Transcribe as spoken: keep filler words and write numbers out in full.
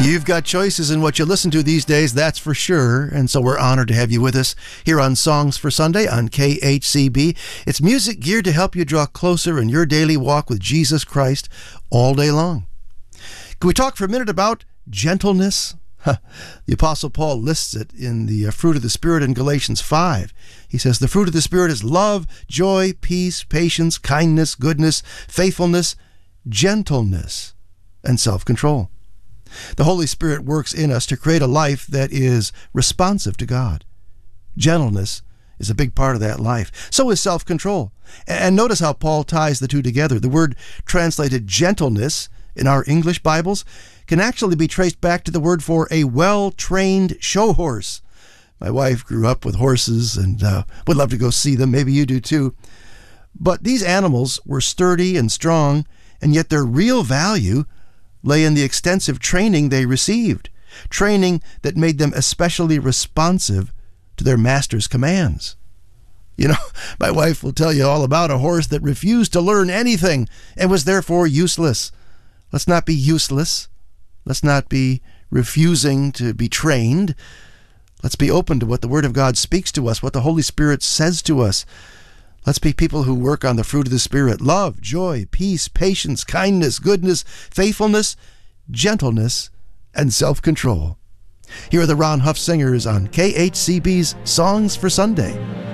You've got choices in what you listen to these days, that's for sure. And so we're honored to have you with us here on Songs for Sunday on K H C B. It's music geared to help you draw closer in your daily walk with Jesus Christ all day long. Can we talk for a minute about gentleness? The Apostle Paul lists it in the fruit of the Spirit in Galatians five. He says, the fruit of the Spirit is love, joy, peace, patience, kindness, goodness, faithfulness, gentleness, and self-control. The Holy Spirit works in us to create a life that is responsive to God. Gentleness is a big part of that life. So is self-control. And notice how Paul ties the two together. The word translated gentleness in our English Bibles can actually be traced back to the word for a well-trained show horse. My wife grew up with horses and uh, would love to go see them. Maybe you do too. But these animals were sturdy and strong, and yet their real value lay in the extensive training they received, training that made them especially responsive to their master's commands. You know, my wife will tell you all about a horse that refused to learn anything and was therefore useless. Let's not be useless. Let's not be refusing to be trained. Let's be open to what the Word of God speaks to us, what the Holy Spirit says to us. Let's be people who work on the fruit of the Spirit: love, joy, peace, patience, kindness, goodness, faithfulness, gentleness, and self-control. Here are the Ron Huff Singers on K H C B's Songs for Sunday.